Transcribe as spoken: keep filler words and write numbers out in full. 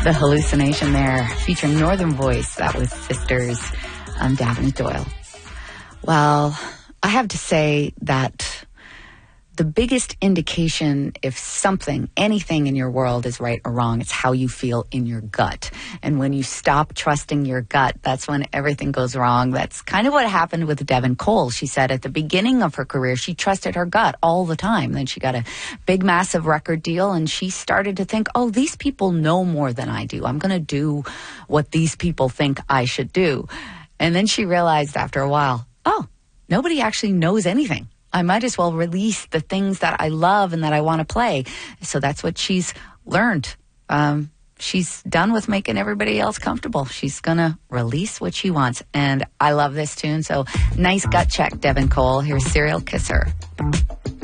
The Hallucination there, featuring Northern Voice. That was Sisters. I'm Daphne Doyle. Well, I have to say that the biggest indication if something, anything in your world is right or wrong, it's how you feel in your gut. And when you stop trusting your gut, that's when everything goes wrong. That's kind of what happened with Devin Cole. She said at the beginning of her career, she trusted her gut all the time. Then she got a big, massive record deal, and she started to think, oh, these people know more than I do. I'm going to do what these people think I should do. And then she realized after a while, oh, nobody actually knows anything. I might as well release the things that I love and that I want to play. So that's what she's learned. Um, she's done with making everybody else comfortable. She's going to release what she wants. And I love this tune. So nice gut check, Devin Cole. Here's Serial Kisser.